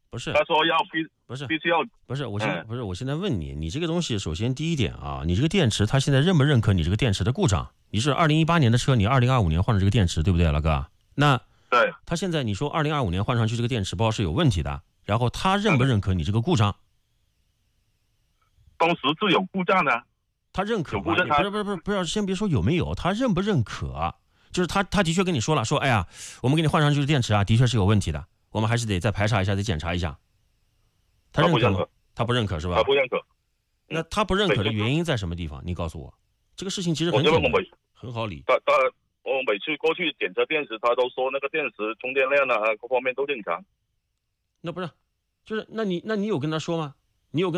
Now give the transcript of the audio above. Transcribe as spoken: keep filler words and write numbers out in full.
不是， 他说要必不是必须要不是，我现在、 嗯不是，我现在问你，你这个东西，首先第一点啊，你这个电池，它现在认不认可你这个电池的故障？你是二零一八年的车，你二零二五年换了这个电池，对不对，老哥？那对他现在你说二零二五年换上去这个电池包是有问题的，然后他认不认可你这个故障？ 当时是有故障的。 他认可吗？ 有故障他不是不是不是不是，先别说有没有，他认不认可？就是他他的确跟你说了，说哎呀，我们给你换上去的电池啊，的确是有问题的，我们还是得再排查一下，再检查一下。他认可吗？他不认可是吧？ 他不认可。 那他不认可的原因在什么地方？你告诉我。这个事情其实很简单，很好理。 他他我每次过去检测电池，他都说那个电池充电量啊，各方面都正常。 那不是，就是那你那你有跟他说吗？你有跟